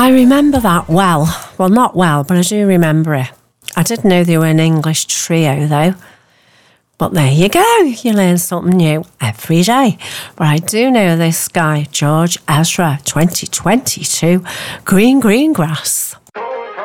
I remember that well. Well, not well, but I do remember it. I didn't know they were an English trio, though. But there you go. You learn something new every day. But I do know this guy, George Ezra, 2022, Green Green Grass.